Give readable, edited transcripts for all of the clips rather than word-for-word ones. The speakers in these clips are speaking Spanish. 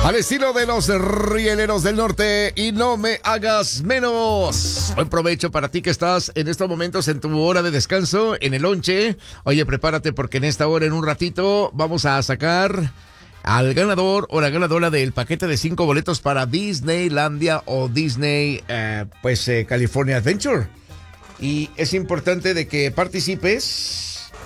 Al estilo de los rieleros del norte y no me hagas menos. Buen provecho para ti que estás en estos momentos en tu hora de descanso, en el lonche. Oye, prepárate porque en esta hora, en un ratito, vamos a sacar al ganador o la ganadora del paquete de 5 boletos para Disneylandia o Disney, California Adventure. Y es importante de que participes.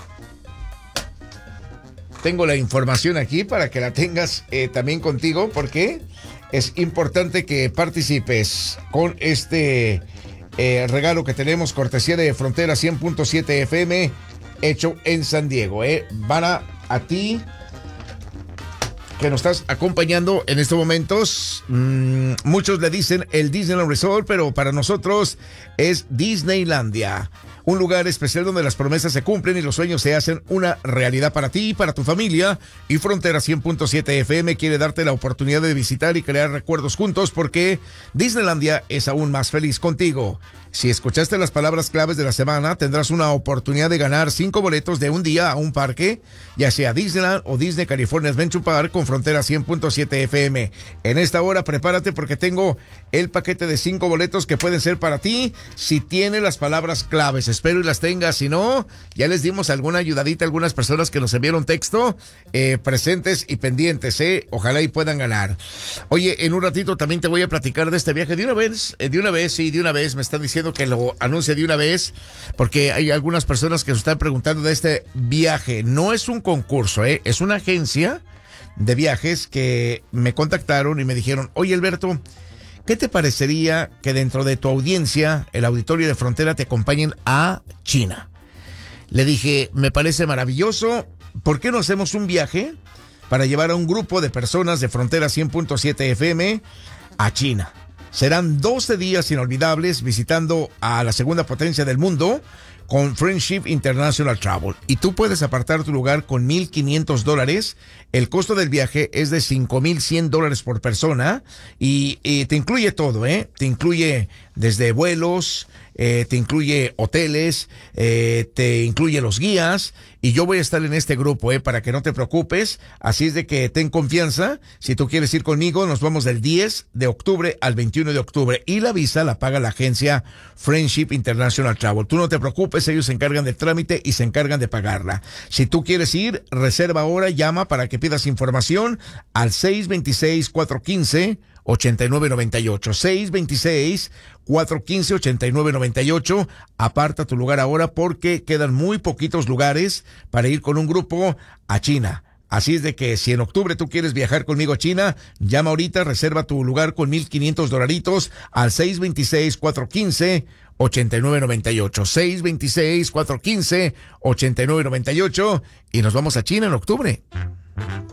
Tengo la información aquí para que la tengas también contigo, porque es importante que participes con este regalo que tenemos, cortesía de Frontera 100.7 FM, hecho en San Diego. Van a ti que nos estás acompañando en estos momentos. Muchos le dicen el Disneyland Resort, pero para nosotros es Disneylandia. Un lugar especial donde las promesas se cumplen y los sueños se hacen una realidad para ti y para tu familia. Y Frontera 100.7 FM quiere darte la oportunidad de visitar y crear recuerdos juntos, porque Disneylandia es aún más feliz contigo. Si escuchaste las palabras claves de la semana, tendrás una oportunidad de ganar 5 boletos de un día a un parque, ya sea Disneyland o Disney California Adventure Park con Frontera 100.7 FM. En esta hora prepárate porque tengo el paquete de 5 boletos que pueden ser para ti si tienes las palabras claves. Espero y las tengas. Si no, ya les dimos alguna ayudadita a algunas personas que nos enviaron texto, presentes y pendientes. Ojalá y puedan ganar. Oye, en un ratito también te voy a platicar de este viaje. De una vez me están diciendo que lo anuncie de una vez, porque hay algunas personas que se están preguntando de este viaje. No es un concurso, es una agencia de viajes que me contactaron y me dijeron: oye, Alberto, ¿qué te parecería que dentro de tu audiencia, el auditorio de Frontera, te acompañen a China? Le dije, me parece maravilloso. ¿Por qué no hacemos un viaje para llevar a un grupo de personas de Frontera 100.7 FM a China? Serán 12 días inolvidables visitando a la segunda potencia del mundo con Friendship International Travel. Y tú puedes apartar tu lugar con $1,500. El costo del viaje es de $5,100 por persona y te incluye todo, Te incluye desde vuelos, te incluye hoteles, te incluye los guías, y yo voy a estar en este grupo, para que no te preocupes. Así es de que ten confianza. Si tú quieres ir conmigo, nos vamos del 10 de octubre al 21 de octubre y la visa la paga la agencia Friendship International Travel. Tú no te preocupes, ellos se encargan del trámite y se encargan de pagarla. Si tú quieres ir, reserva ahora, llama para que pidas información al 626-415-8998. 626-415-8998. Aparta tu lugar ahora porque quedan muy poquitos lugares para ir con un grupo a China. Así es de que si en octubre tú quieres viajar conmigo a China, llama ahorita, reserva tu lugar con $1,500 al 626-415-8998. 626-415-8998 y nos vamos a China en octubre.